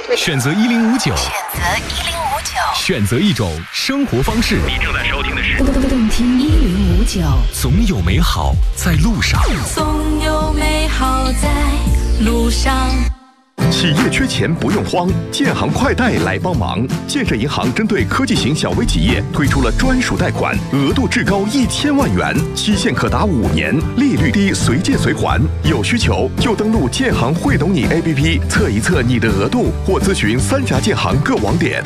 选择1059， 选择1059， 选择一种生活方式。 你正在收听的是动听1059， 总有美好在路上， 总有美好在路上。 企业缺钱不用慌，建行快贷来帮忙。建设银行针对科技型小微企业推出了专属贷款，额度至高1000万元，期限可达5年，利率低，随借随还。有需求就登录建行会懂你 APP 测一测你的额度，或咨询3家建行各网点。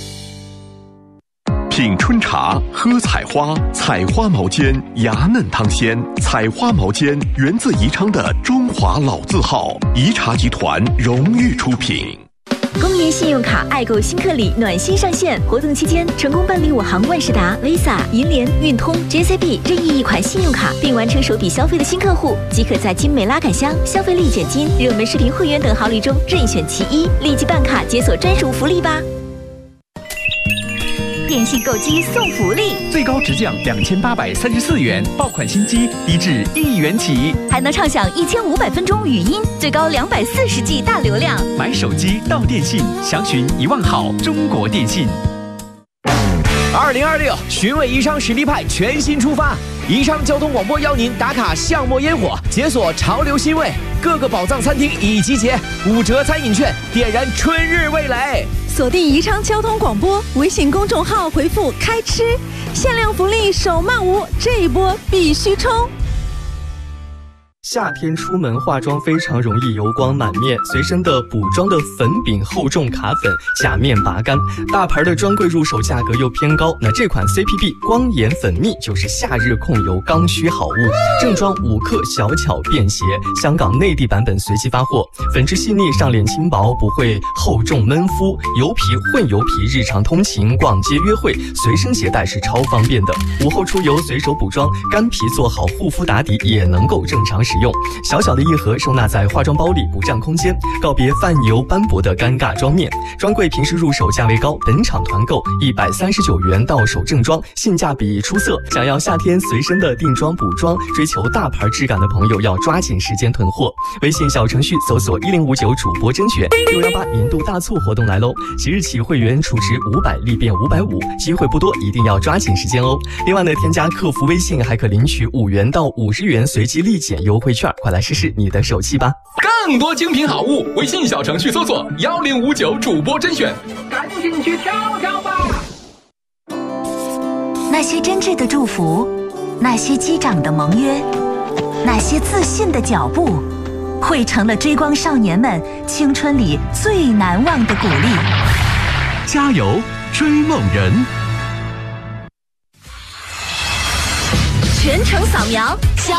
品春茶，喝采花，采花毛尖，芽嫩汤鲜。采花毛尖源自宜昌的中华老字号，宜茶集团荣誉出品。 公银信用卡爱购新客礼暖心上线，活动期间成功办理我行万事达、Visa、银联、运通、JCB 任意一款信用卡，并完成首笔消费的新客户，即可在精美拉杆箱、消费立减金、热门视频会员等好礼中任选其一，立即办卡解锁专属福利吧！电信购机送福利， 最高直降2834元，爆款新机低至1元起， 还能畅享1500分钟语音，最高240G 大流量。 买手机到电信，详询1万号中国电信。 2026寻味宜昌实力派全新出发，宜昌交通广播邀您打卡巷陌烟火，解锁潮流新味，各个宝藏餐厅已集结，5折餐饮券，点燃春日味蕾。 锁定宜昌交通广播微信公众号，回复开吃，限量福利手慢无，这一波必须冲！ 夏天出门化妆非常容易油光满面，随身的补妆的粉饼厚重卡粉，假面拔干，大牌的专柜入手价格又偏高，那这款 CPB 光眼粉蜜就是夏日控油刚需好物，正装5克，小巧便携，香港内地版本随机发货，粉质细腻，上脸轻薄，不会厚重闷肤，油皮混油皮，日常通勤、逛街、约会随身携带是超方便的，午后出游随手补妆，干皮做好护肤打底也能够正常使用，小小的一盒收纳在化妆包里不占空间，告别泛油斑驳的尴尬妆面。专柜平时入手价位高，本场团购139元到手正装，性价比出色。想要夏天随身的定妆补妆，追求大牌质感的朋友要抓紧时间囤货。微信小程序搜索1059主播甄选，618年度大促活动来喽！即日起会员储值500立变550，机会不多，一定要抓紧时间哦。另外呢，添加客服微信还可领取5元到50元随机立减优惠券，快来试试你的手气吧！ 更多精品好物，微信小程序搜索1059主播甄选， 赶紧去挑挑吧！ 那些真挚的祝福，那些击掌的盟约，那些自信的脚步，汇成了追光少年们青春里最难忘的鼓励。 加油，追梦人！ 全程扫描